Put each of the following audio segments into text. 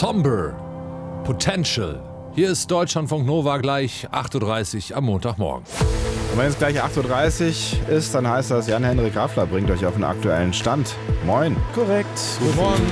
Somber Potential. Hier ist Deutschlandfunk Nova gleich 8.30 Uhr am Montagmorgen. Und wenn es gleich 8.30 Uhr ist, dann heißt das, Jan-Henrik Raffler bringt euch auf den aktuellen Stand. Moin. Korrekt. Guten Morgen.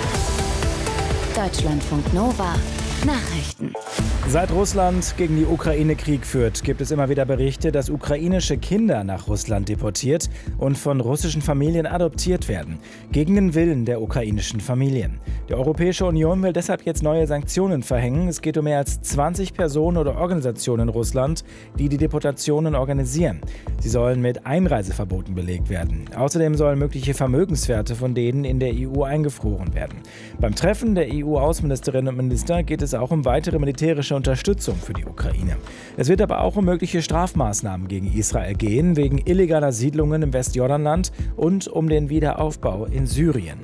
Deutschlandfunk Nova. Nachrichten. Seit Russland gegen die Ukraine Krieg führt, gibt es immer wieder Berichte, dass ukrainische Kinder nach Russland deportiert und von russischen Familien adoptiert werden. Gegen den Willen der ukrainischen Familien. Die Europäische Union will deshalb jetzt neue Sanktionen verhängen. Es geht um mehr als 20 Personen oder Organisationen in Russland, die die Deportationen organisieren. Sie sollen mit Einreiseverboten belegt werden. Außerdem sollen mögliche Vermögenswerte von denen in der EU eingefroren werden. Beim Treffen der EU-Außenministerinnen und Minister geht es auch um weitere militärische Unterstützung für die Ukraine. Es wird aber auch um mögliche Strafmaßnahmen gegen Israel gehen, wegen illegaler Siedlungen im Westjordanland und um den Wiederaufbau in Syrien.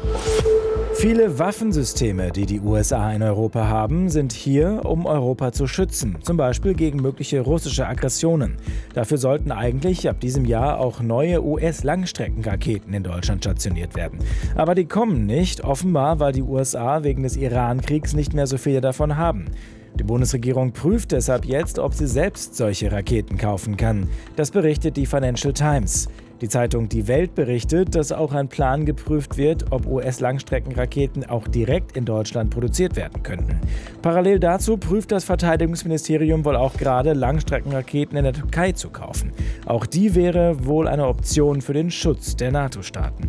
Viele Waffensysteme, die die USA in Europa haben, sind hier, um Europa zu schützen, zum Beispiel gegen mögliche russische Aggressionen. Dafür sollten eigentlich ab diesem Jahr auch neue US-Langstreckenraketen in Deutschland stationiert werden. Aber die kommen nicht, offenbar, weil die USA wegen des Iran-Kriegs nicht mehr so viele davon haben. Die Bundesregierung prüft deshalb jetzt, ob sie selbst solche Raketen kaufen kann. Das berichtet die Financial Times. Die Zeitung Die Welt berichtet, dass auch ein Plan geprüft wird, ob US-Langstreckenraketen auch direkt in Deutschland produziert werden könnten. Parallel dazu prüft das Verteidigungsministerium wohl auch gerade, Langstreckenraketen in der Türkei zu kaufen. Auch die wäre wohl eine Option für den Schutz der NATO-Staaten.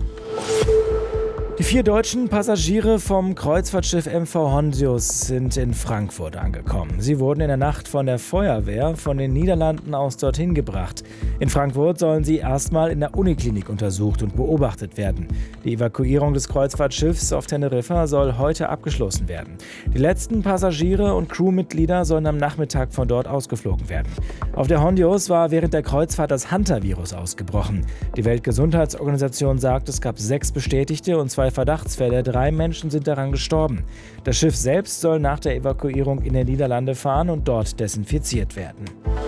Die 4 deutschen Passagiere vom Kreuzfahrtschiff MV Hondius sind in Frankfurt angekommen. Sie wurden in der Nacht von der Feuerwehr von den Niederlanden aus dorthin gebracht. In Frankfurt sollen sie erstmal in der Uniklinik untersucht und beobachtet werden. Die Evakuierung des Kreuzfahrtschiffs auf Teneriffa soll heute abgeschlossen werden. Die letzten Passagiere und Crewmitglieder sollen am Nachmittag von dort ausgeflogen werden. Auf der Hondius war während der Kreuzfahrt das Hunter-Virus ausgebrochen. Die Weltgesundheitsorganisation sagt, es gab 6 bestätigte und 2 Verdachtsfälle, 3 Menschen sind daran gestorben. Das Schiff selbst soll nach der Evakuierung in die Niederlande fahren und dort desinfiziert werden.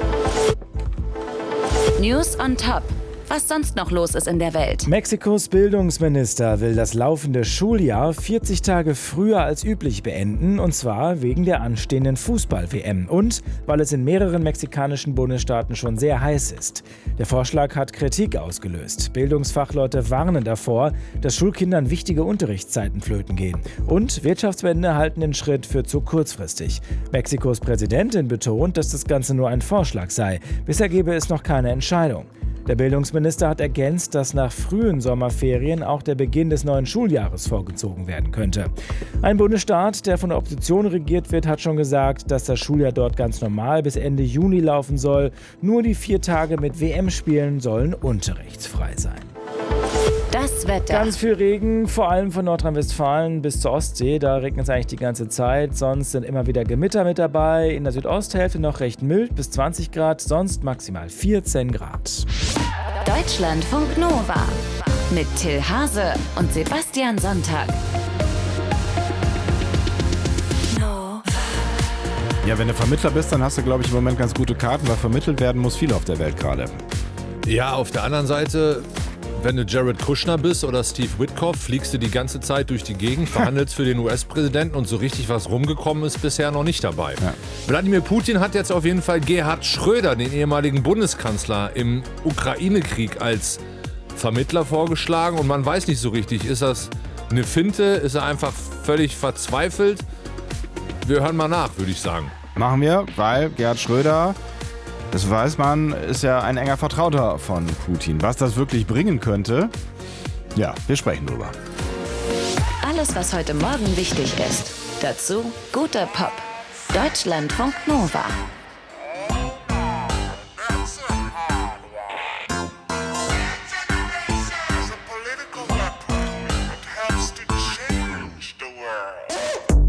News on Top. Was sonst noch los ist in der Welt. Mexikos Bildungsminister will das laufende Schuljahr 40 Tage früher als üblich beenden, und zwar wegen der anstehenden Fußball-WM und weil es in mehreren mexikanischen Bundesstaaten schon sehr heiß ist. Der Vorschlag hat Kritik ausgelöst. Bildungsfachleute warnen davor, dass Schulkindern wichtige Unterrichtszeiten flöten gehen. Und Wirtschaftswände halten den Schritt für zu kurzfristig. Mexikos Präsidentin betont, dass das Ganze nur ein Vorschlag sei. Bisher gebe es noch keine Entscheidung. Der Bildungsminister hat ergänzt, dass nach frühen Sommerferien auch der Beginn des neuen Schuljahres vorgezogen werden könnte. Ein Bundesstaat, der von der Opposition regiert wird, hat schon gesagt, dass das Schuljahr dort ganz normal bis Ende Juni laufen soll. Nur die 4 Tage mit WM-Spielen sollen unterrichtsfrei sein. Das Wetter. Ganz viel Regen, vor allem von Nordrhein-Westfalen bis zur Ostsee. Da regnet es eigentlich die ganze Zeit. Sonst sind immer wieder Gewitter mit dabei. In der Südosthälfte noch recht mild bis 20 Grad, sonst maximal 14 Grad. Deutschlandfunk Nova. Mit Till Hase und Sebastian Sonntag. Ja, wenn du Vermittler bist, dann hast du, glaube ich, im Moment ganz gute Karten, weil vermittelt werden muss viel auf der Welt gerade. Ja, auf der anderen Seite, wenn du Jared Kushner bist oder Steve Witkoff, fliegst du die ganze Zeit durch die Gegend, verhandelst für den US-Präsidenten und so richtig was rumgekommen ist bisher noch nicht dabei. Ja. Wladimir Putin hat jetzt auf jeden Fall Gerhard Schröder, den ehemaligen Bundeskanzler, im Ukraine-Krieg als Vermittler vorgeschlagen und man weiß nicht so richtig, ist das eine Finte, ist er einfach völlig verzweifelt? Wir hören mal nach, würde ich sagen. Machen wir, weil Gerhard Schröder, das weiß man, ist ja ein enger Vertrauter von Putin. Was das wirklich bringen könnte, ja, wir sprechen drüber. Alles, was heute Morgen wichtig ist. Dazu guter Pop. Deutschlandfunk Nova.